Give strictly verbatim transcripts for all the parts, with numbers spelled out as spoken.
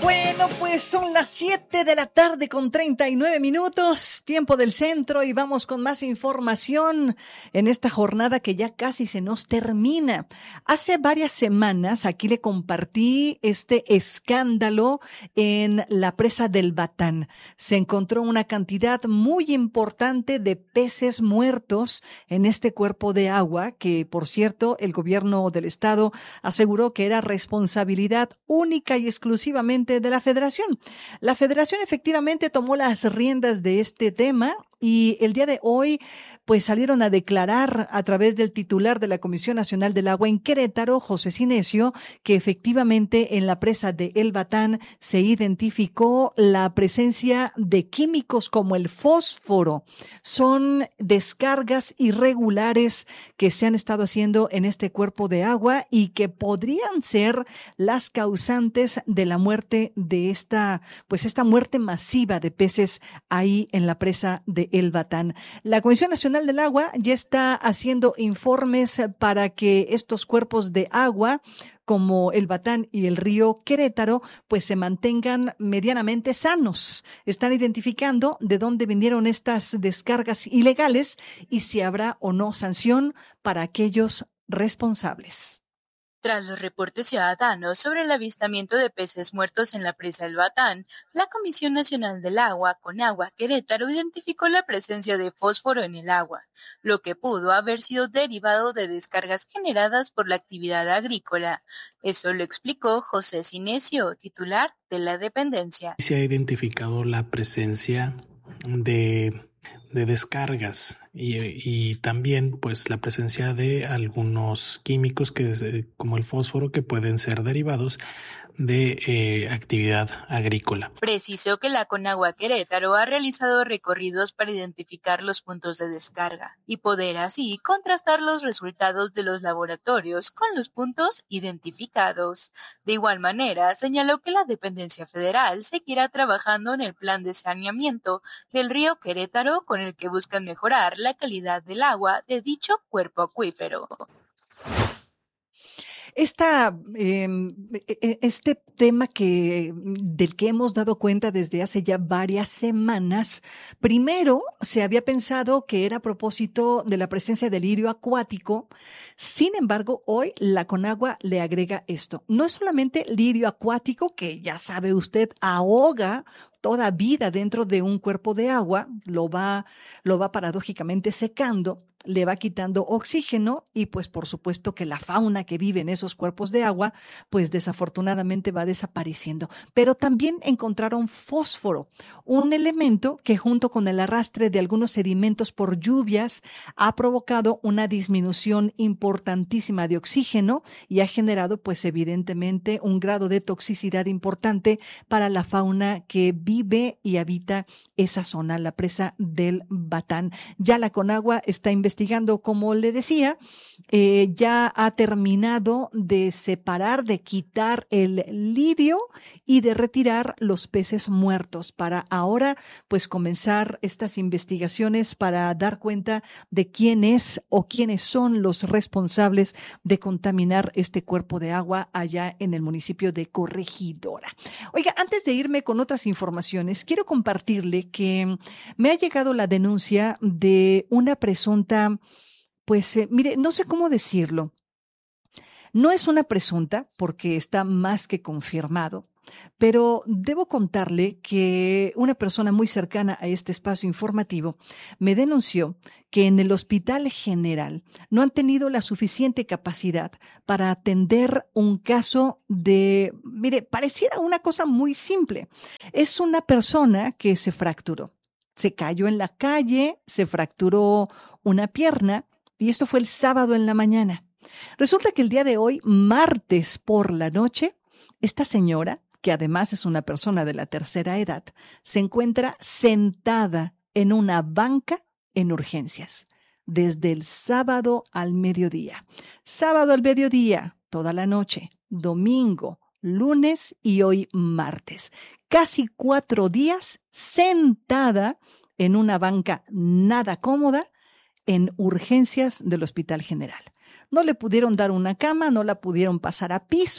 Bueno, pues son las siete de la tarde con treinta y nueve minutos, tiempo del centro, y vamos con más información en esta jornada que ya casi se nos termina. Hace varias semanas aquí le compartí este escándalo en la presa del Batán. Se encontró una cantidad muy importante de peces muertos en este cuerpo de agua que, por cierto, el gobierno del estado aseguró que era responsabilidad única y exclusivamente de la Federación. La Federación efectivamente tomó las riendas de este tema y el día de hoy pues salieron a declarar a través del titular de la Comisión Nacional del Agua en Querétaro, José Sinesio, que efectivamente en la presa de El Batán se identificó la presencia de químicos como el fósforo. Son descargas irregulares que se han estado haciendo en este cuerpo de agua y que podrían ser las causantes de la muerte de esta, pues esta muerte masiva de peces ahí en la presa de El Batán. La Comisión Nacional del Agua ya está haciendo informes para que estos cuerpos de agua como el Batán y el río Querétaro, pues se mantengan medianamente sanos. Están identificando de dónde vinieron estas descargas ilegales y si habrá o no sanción para aquellos responsables. Tras los reportes ciudadanos sobre el avistamiento de peces muertos en la presa del Batán, la Comisión Nacional del Agua, Conagua Querétaro, identificó la presencia de fósforo en el agua, lo que pudo haber sido derivado de descargas generadas por la actividad agrícola. Eso lo explicó José Sinesio, titular de la dependencia. Se ha identificado la presencia de... de descargas y, y también pues la presencia de algunos químicos que como el fósforo que pueden ser derivados de eh, actividad agrícola. Precisó que la Conagua Querétaro ha realizado recorridos para identificar los puntos de descarga y poder así contrastar los resultados de los laboratorios con los puntos identificados. De igual manera, señaló que la dependencia federal seguirá trabajando en el plan de saneamiento del río Querétaro con el que buscan mejorar la calidad del agua de dicho cuerpo acuífero. Esta, eh, este tema que, del que hemos dado cuenta desde hace ya varias semanas, primero se había pensado que era a propósito de la presencia del lirio acuático. Sin embargo, hoy la Conagua le agrega esto. No es solamente lirio acuático, que ya sabe usted, ahoga toda vida dentro de un cuerpo de agua, lo va, lo va paradójicamente secando, le va quitando oxígeno y pues por supuesto que la fauna que vive en esos cuerpos de agua pues desafortunadamente va desapareciendo. Pero también encontraron fósforo, un elemento que junto con el arrastre de algunos sedimentos por lluvias ha provocado una disminución importantísima de oxígeno y ha generado pues evidentemente un grado de toxicidad importante para la fauna que vive y habita esa zona, la presa del Batán. Ya la Conagua está investigando investigando, como le decía, eh, ya ha terminado de separar, de quitar el lirio y de retirar los peces muertos para ahora pues comenzar estas investigaciones para dar cuenta de quién es o quiénes son los responsables de contaminar este cuerpo de agua allá en el municipio de Corregidora. Oiga, antes de irme con otras informaciones, quiero compartirle que me ha llegado la denuncia de una presunta Pues eh, mire, no sé cómo decirlo. No es una presunta porque está más que confirmado, pero debo contarle que una persona muy cercana a este espacio informativo me denunció que en el Hospital General no han tenido la suficiente capacidad para atender un caso de, mire, pareciera una cosa muy simple. Es una persona que se fracturó. Se cayó en la calle, se fracturó una pierna. Y esto fue el sábado en la mañana. Resulta que el día de hoy, martes por la noche, esta señora, que además es una persona de la tercera edad, se encuentra sentada en una banca en urgencias desde el sábado al mediodía. Sábado al mediodía, toda la noche, domingo, lunes y hoy martes. Casi cuatro días sentada en una banca nada cómoda en urgencias del Hospital General. No le pudieron dar una cama, no la pudieron pasar a piso,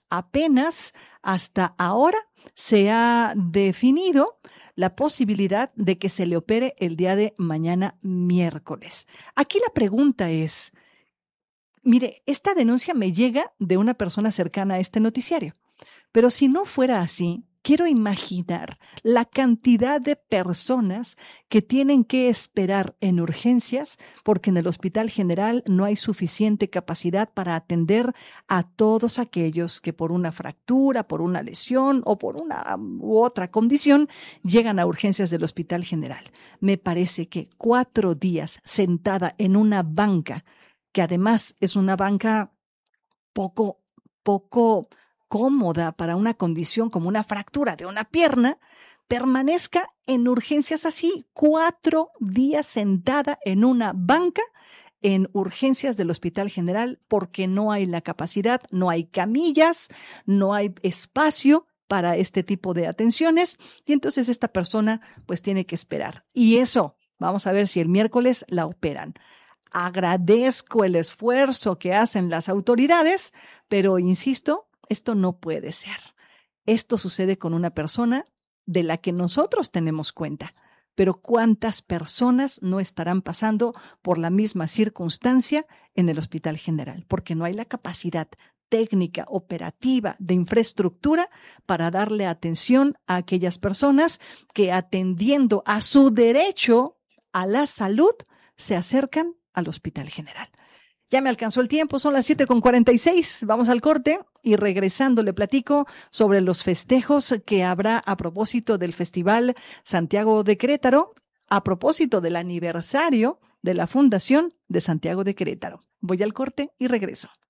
Apenas hasta ahora se ha definido la posibilidad de que se le opere el día de mañana miércoles. Aquí la pregunta es, mire, esta denuncia me llega de una persona cercana a este noticiario, pero si no fuera así, quiero imaginar la cantidad de personas que tienen que esperar en urgencias porque en el Hospital General no hay suficiente capacidad para atender a todos aquellos que por una fractura, por una lesión o por una u otra condición llegan a urgencias del Hospital General. Me parece que cuatro días sentada en una banca, que además es una banca poco, poco cómoda para una condición como una fractura de una pierna, permanezca en urgencias así, cuatro días sentada en una banca en urgencias del Hospital General porque no hay la capacidad, no hay camillas, no hay espacio para este tipo de atenciones y entonces esta persona pues tiene que esperar. Y eso, vamos a ver si el miércoles la operan. Agradezco el esfuerzo que hacen las autoridades, pero insisto, esto no puede ser. Esto sucede con una persona de la que nosotros tenemos cuenta, pero ¿cuántas personas no estarán pasando por la misma circunstancia en el Hospital General? Porque no hay la capacidad técnica, operativa, de infraestructura para darle atención a aquellas personas que atendiendo a su derecho a la salud se acercan al Hospital General. Ya me alcanzó el tiempo, son las siete con cuarenta y seis, vamos al corte y regresando le platico sobre los festejos que habrá a propósito del Festival Santiago de Querétaro, a propósito del aniversario de la Fundación de Santiago de Querétaro. Voy al corte y regreso.